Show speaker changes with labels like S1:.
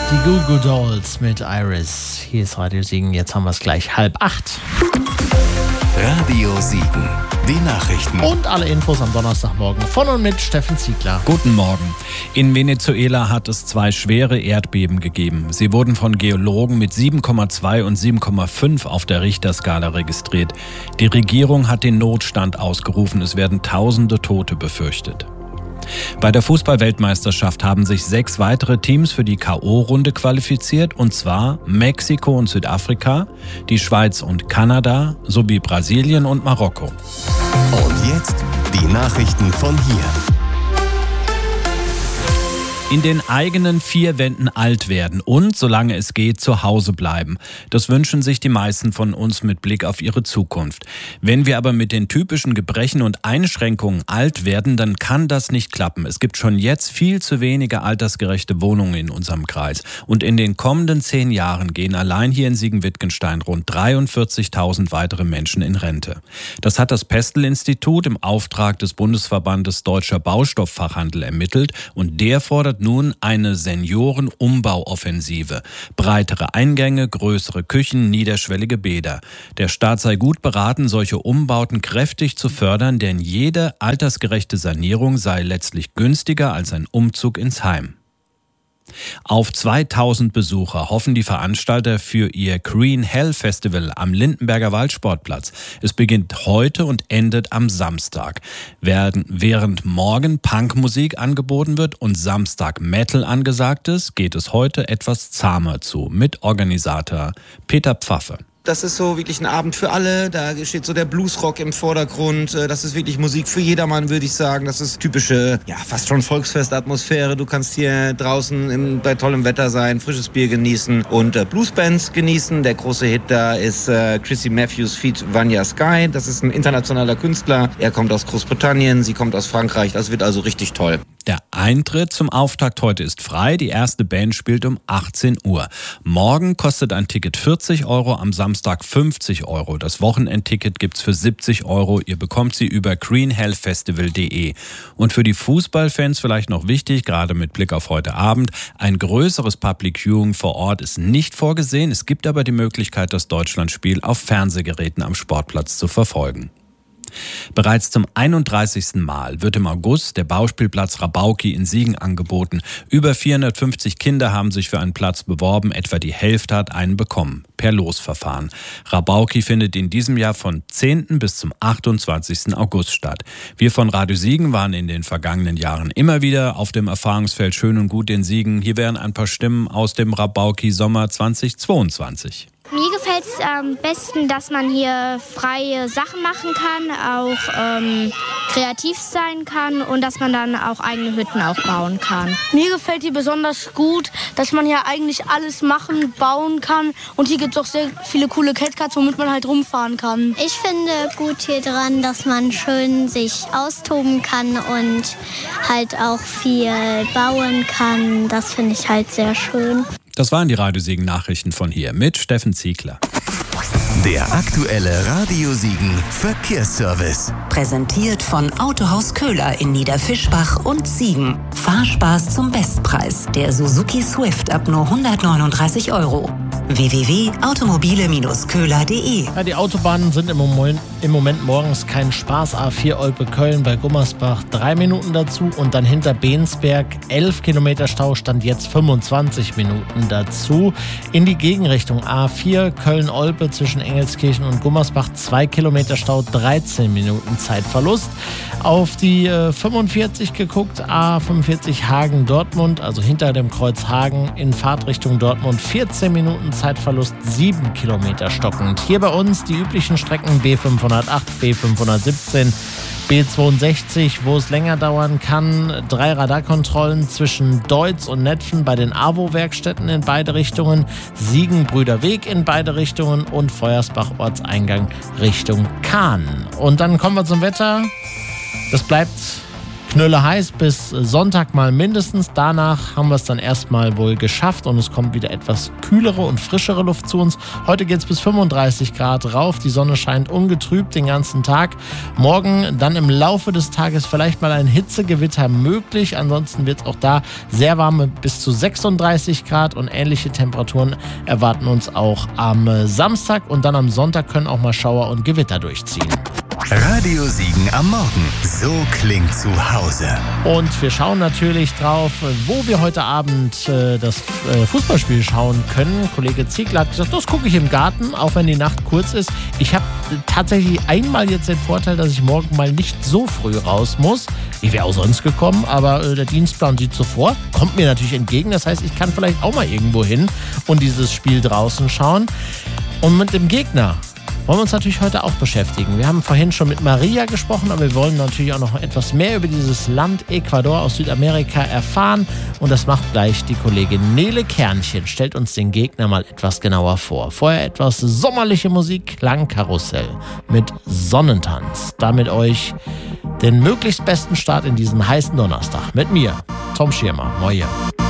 S1: Die Goo Goo Dolls mit Iris. Hier ist Radio Siegen, jetzt haben wir es gleich 7:30.
S2: Radio Siegen, die Nachrichten.
S1: Und alle Infos am Donnerstagmorgen von und mit Steffen Ziegler.
S3: Guten Morgen. In Venezuela hat es 2 schwere Erdbeben gegeben. Sie wurden von Geologen mit 7,2 und 7,5 auf der Richterskala registriert. Die Regierung hat den Notstand ausgerufen. Es werden Tausende Tote befürchtet. Bei der Fußball-Weltmeisterschaft haben sich 6 weitere Teams für die K.O.-Runde qualifiziert, und zwar Mexiko und Südafrika, die Schweiz und Kanada sowie Brasilien und Marokko.
S2: Und jetzt die Nachrichten von hier.
S3: In den eigenen 4 Wänden alt werden und, solange es geht, zu Hause bleiben. Das wünschen sich die meisten von uns mit Blick auf ihre Zukunft. Wenn wir aber mit den typischen Gebrechen und Einschränkungen alt werden, dann kann das nicht klappen. Es gibt schon jetzt viel zu wenige altersgerechte Wohnungen in unserem Kreis. Und in den kommenden 10 Jahren gehen allein hier in Siegen-Wittgenstein rund 43.000 weitere Menschen in Rente. Das hat das Pestel-Institut im Auftrag des Bundesverbandes Deutscher Baustofffachhandel ermittelt, und der fordert nun eine Seniorenumbauoffensive. Breitere Eingänge, größere Küchen, niederschwellige Bäder. Der Staat sei gut beraten, solche Umbauten kräftig zu fördern, denn jede altersgerechte Sanierung sei letztlich günstiger als ein Umzug ins Heim. Auf 2000 Besucher hoffen die Veranstalter für ihr Green Hell Festival am Lindenberger Waldsportplatz. Es beginnt heute und endet am Samstag. Während morgen Punkmusik angeboten wird und Samstag Metal angesagt ist, geht es heute etwas zahmer zu. Mitorganisator Peter Pfaffe.
S4: Das ist so wirklich ein Abend für alle, da steht so der Bluesrock im Vordergrund, das ist wirklich Musik für jedermann, würde ich sagen. Das ist typische, ja, fast schon Volksfestatmosphäre. Du kannst hier draußen bei tollem Wetter sein, frisches Bier genießen und Bluesbands genießen. Der große Hit da ist Chrissy Matthews feat. Vanya Sky, das ist ein internationaler Künstler. Er kommt aus Großbritannien, sie kommt aus Frankreich, das wird also richtig toll.
S3: Der Eintritt zum Auftakt heute ist frei. Die erste Band spielt um 18 Uhr. Morgen kostet ein Ticket 40 Euro, am Samstag 50 Euro. Das Wochenendticket gibt's für 70 Euro. Ihr bekommt sie über greenhellfestival.de. Und für die Fußballfans vielleicht noch wichtig, gerade mit Blick auf heute Abend, ein größeres Public Viewing vor Ort ist nicht vorgesehen. Es gibt aber die Möglichkeit, das Deutschlandspiel auf Fernsehgeräten am Sportplatz zu verfolgen. Bereits zum 31. Mal wird im August der Bauspielplatz Rabauki in Siegen angeboten. Über 450 Kinder haben sich für einen Platz beworben, etwa die Hälfte hat einen bekommen, per Losverfahren. Rabauki findet in diesem Jahr von 10. bis zum 28. August statt. Wir von Radio Siegen waren in den vergangenen Jahren immer wieder auf dem Erfahrungsfeld Schön und Gut in Siegen. Hier wären ein paar Stimmen aus dem Rabauki Sommer 2022.
S5: Mir gefällt es am besten, dass man hier freie Sachen machen kann, auch kreativ sein kann und dass man dann auch eigene Hütten aufbauen kann.
S6: Mir gefällt hier besonders gut, dass man hier eigentlich alles bauen kann. Und hier gibt es auch sehr viele coole Catcars, womit man halt rumfahren kann.
S5: Ich finde gut hier dran, dass man schön sich austoben kann und halt auch viel bauen kann. Das finde ich halt sehr schön.
S3: Das waren die Radio Siegen Nachrichten von hier mit Steffen Ziegler.
S2: Der aktuelle Radio Siegen Verkehrsservice.
S7: Präsentiert von Autohaus Köhler in Niederfischbach und Siegen. Fahrspaß zum Bestpreis. Der Suzuki Swift ab nur 139 Euro. www.automobile-köhler.de.
S1: Ja, die Autobahnen sind im Moment morgens kein Spaß. A4 Olpe-Köln bei Gummersbach 3 Minuten dazu und dann hinter Bensberg 11 Kilometer Stau, stand jetzt 25 Minuten dazu. In die Gegenrichtung A4 Köln-Olpe zwischen Engelskirchen und Gummersbach 2 Kilometer Stau, 13 Minuten Zeitverlust. Auf die 45 geguckt, A45 Hagen-Dortmund, also hinter dem Kreuz Hagen in Fahrtrichtung Dortmund 14 Minuten Zeitverlust, 7 Kilometer stockend. Hier bei uns die üblichen Strecken B508, B517, B62, wo es länger dauern kann. 3 Radarkontrollen zwischen Deutz und Netphen bei den AWO-Werkstätten in beide Richtungen, Siegen-Brüderweg in beide Richtungen und Feuersbach-Ortseingang Richtung Kahn. Und dann kommen wir zum Wetter. Das bleibt Knülle heiß bis Sonntag mal mindestens. Danach haben wir es dann erstmal wohl geschafft und es kommt wieder etwas kühlere und frischere Luft zu uns. Heute geht es bis 35 Grad rauf. Die Sonne scheint ungetrübt den ganzen Tag. Morgen dann im Laufe des Tages vielleicht mal ein Hitzegewitter möglich. Ansonsten wird es auch da sehr warm mit bis zu 36 Grad und ähnliche Temperaturen erwarten uns auch am Samstag. Und dann am Sonntag können auch mal Schauer und Gewitter durchziehen.
S2: Radio Siegen am Morgen. So klingt zu Hause.
S1: Und wir schauen natürlich drauf, wo wir heute Abend das Fußballspiel schauen können. Kollege Ziegler hat gesagt, das gucke ich im Garten, auch wenn die Nacht kurz ist. Ich habe tatsächlich einmal jetzt den Vorteil, dass ich morgen mal nicht so früh raus muss. Ich wäre auch sonst gekommen, aber der Dienstplan sieht so vor. Kommt mir natürlich entgegen. Das heißt, ich kann vielleicht auch mal irgendwo hin und dieses Spiel draußen schauen. Und mit dem Gegner wollen wir uns natürlich heute auch beschäftigen. Wir haben vorhin schon mit Maria gesprochen, aber wir wollen natürlich auch noch etwas mehr über dieses Land Ecuador aus Südamerika erfahren. Und das macht gleich die Kollegin Nele Kernchen. Stellt uns den Gegner mal etwas genauer vor. Vorher etwas sommerliche Musik, Klangkarussell mit Sonnentanz. Damit euch den möglichst besten Start in diesen heißen Donnerstag. Mit mir, Tom Schirmer. Moje.